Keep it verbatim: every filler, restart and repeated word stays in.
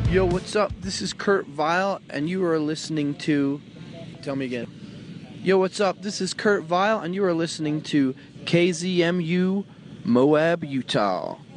Yo, what's up? This is Kurt Vile, and you are listening to... Tell me again. Yo, what's up? This is Kurt Vile, and you are listening to K Z M U, Moab, Utah.